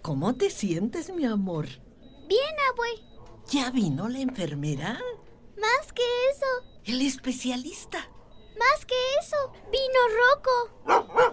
¿Cómo te sientes, mi amor? Bien, abue. ¿Ya vino la enfermera? Más que eso. El especialista. Más que eso. Vino Rocco.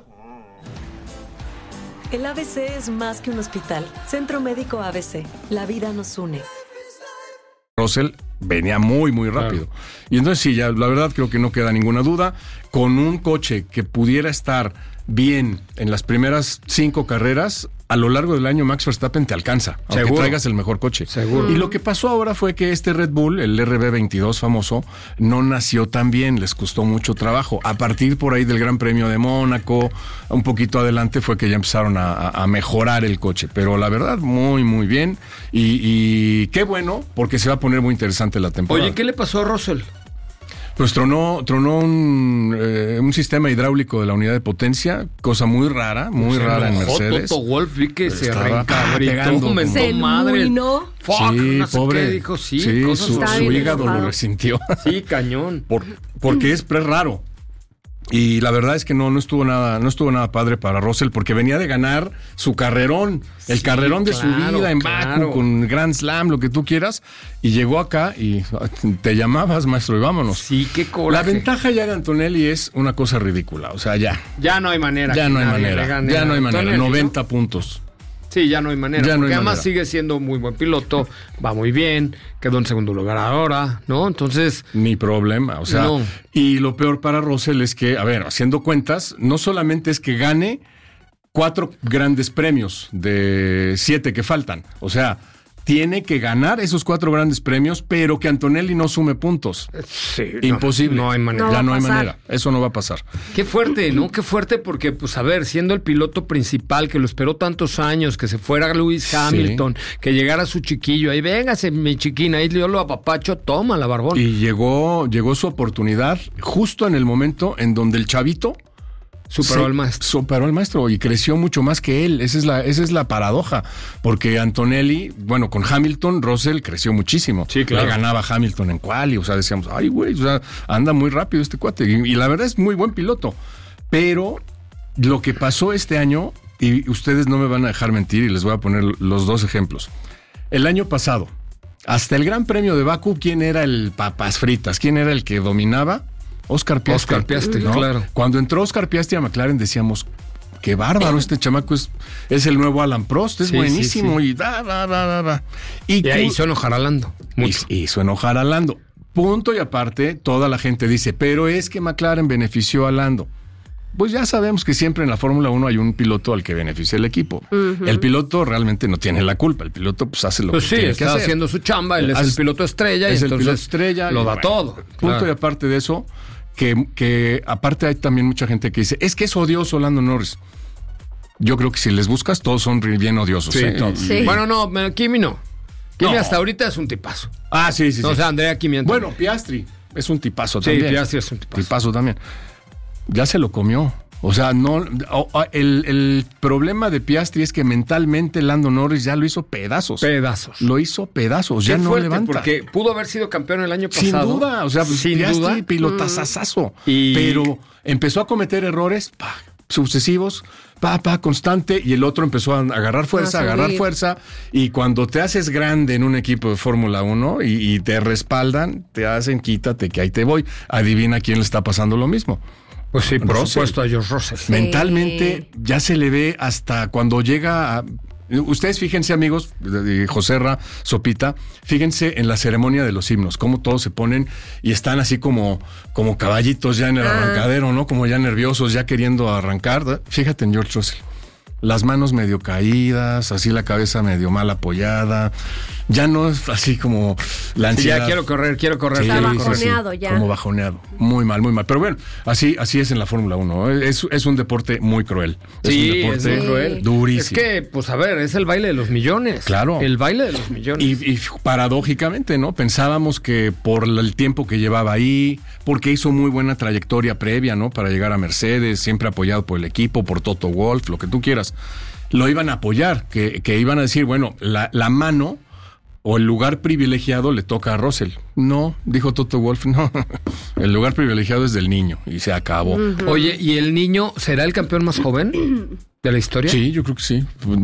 El ABC es más que un hospital. Centro Médico ABC. La vida nos une. Russell venía muy, muy rápido. Claro. Y entonces sí, ya la verdad creo que no queda ninguna duda. Con un coche que pudiera estar bien en las primeras 5 carreras, a lo largo del año Max Verstappen te alcanza, aunque traigas el mejor coche. Seguro. Y lo que pasó ahora fue que este Red Bull, el RB22 famoso, no nació tan bien, les costó mucho trabajo. A partir por ahí del Gran Premio de Mónaco, un poquito adelante fue que ya empezaron a mejorar el coche. Pero la verdad, muy, muy bien. Y qué bueno, porque se va a poner muy interesante la temporada. Oye, ¿qué le pasó a Russell? Pues tronó un sistema hidráulico de la unidad de potencia, cosa muy rara en Mercedes. Toto Wolff, vi que se pegando, se madre. Fuck, sí, no sé pobre. Qué dijo, sí, su hígado lo resintió. Sí, cañón. Porque es raro. Y la verdad es que no estuvo nada padre para Russell, porque venía de ganar su carrerón, el carrerón de su vida en Baku, con Grand Slam, lo que tú quieras, y llegó acá y te llamabas, maestro, y vámonos. Sí, qué coraje. La ventaja ya de Antonelli es una cosa ridícula, o sea, ya no hay manera. Ya no hay manera, 90 puntos. Sí, ya no hay manera, porque además sigue siendo muy buen piloto, va muy bien, quedó en segundo lugar ahora, ¿no? Entonces... Ni problema, o sea... No. Y lo peor para Russell es que, a ver, haciendo cuentas, no solamente es que gane 4 grandes premios de 7 que faltan, o sea... Tiene que ganar esos 4 grandes premios, pero que Antonelli no sume puntos. Sí, imposible. No hay manera. Ya no hay manera. Eso no va a pasar. Qué fuerte, ¿no? Qué fuerte porque, pues, a ver, siendo el piloto principal que lo esperó tantos años, que se fuera Lewis Hamilton, que llegara su chiquillo, ahí véngase mi chiquina, ahí yo lo apapacho, toma la barbón. Y llegó su oportunidad justo en el momento en donde el chavito superó al maestro y creció mucho más que él. Esa es la paradoja, porque Antonelli, bueno, con Hamilton, Russell creció muchísimo. Sí, claro. Le ganaba a Hamilton en quali, o sea, decíamos, ay, güey, o sea, anda muy rápido este cuate. Y la verdad es muy buen piloto. Pero lo que pasó este año, y ustedes no me van a dejar mentir, y les voy a poner los 2 ejemplos. El año pasado, hasta el Gran Premio de Baku, ¿quién era el papas fritas? ¿Quién era el que dominaba? Oscar Piastri, ¿no? Claro. Cuando entró Oscar Piastri a McLaren decíamos, qué bárbaro, este chamaco es el nuevo Alan Prost, es buenísimo. Sí. Y Y ahí hizo enojar a Lando. Hizo enojar a Lando. Punto y aparte, toda la gente dice, pero es que McLaren benefició a Lando. Pues ya sabemos que siempre en la Fórmula 1 hay un piloto al que beneficia el equipo. Uh-huh. El piloto realmente no tiene la culpa. El piloto pues hace lo que tiene que hacer. Está haciendo su chamba, él es el piloto estrella. Es y el piloto estrella. Lo da todo. Punto y aparte de eso, que aparte hay también mucha gente que dice, es que es odioso Lando Norris. Yo creo que si les buscas, todos son bien odiosos. Sí, todos. Sí. Bueno, no, Kimi no. Kimi hasta ahorita es un tipazo. Ah, sí. O sea, Andrea Kimi. Bueno, Piastri es un tipazo también. Sí, Piastri es un tipazo. Tipazo también. Ya se lo comió. O sea, el problema de Piastri es que mentalmente Lando Norris ya lo hizo pedazos. Lo hizo pedazos, ya no levanta. Porque pudo haber sido campeón el año pasado. Sin duda, o sea, Piastri pilotazazazo. Pero empezó a cometer errores sucesivos, constante, y el otro empezó a agarrar fuerza, y cuando te haces grande en un equipo de Fórmula 1 y te respaldan, te hacen quítate que ahí te voy. Adivina quién le está pasando lo mismo. Pues sí, por supuesto a George Russell. Sí. Mentalmente ya se le ve hasta cuando llega a... Ustedes fíjense, amigos, Joserra, Sopita, fíjense en la ceremonia de los himnos, cómo todos se ponen y están así como caballitos ya en el arrancadero, ¿no? Como ya nerviosos, ya queriendo arrancar. Fíjate en George Russell. Las manos medio caídas, así la cabeza medio mal apoyada. Ya no es así como la ansiedad. Ya quiero correr. Sí, está bajoneado ya. Como bajoneado. Muy mal. Pero bueno, así es en la Fórmula 1. Es un deporte muy cruel. Es un deporte cruel. Durísimo. Es que, pues a ver, es el baile de los millones. Claro. El baile de los millones. Y paradójicamente, ¿no? Pensábamos que por el tiempo que llevaba ahí, porque hizo muy buena trayectoria previa, ¿no? Para llegar a Mercedes, siempre apoyado por el equipo, por Toto Wolff, lo que tú quieras. Lo iban a apoyar, que iban a decir, bueno, la mano o el lugar privilegiado le toca a Russell. No, dijo Toto Wolff, no. El lugar privilegiado es del niño y se acabó. Uh-huh. Oye, ¿y el niño será el campeón más joven de la historia? Sí, yo creo que sí.